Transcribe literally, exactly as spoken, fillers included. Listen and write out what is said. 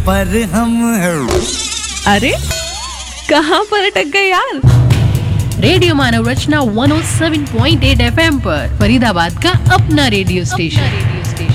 पर हम हैं। अरे कहाँ पर अटक गए यार? रेडियो मानव रचना एक सौ सात पॉइंट आठ एफएम पर फरीदाबाद का अपना रेडियो स्टेशन।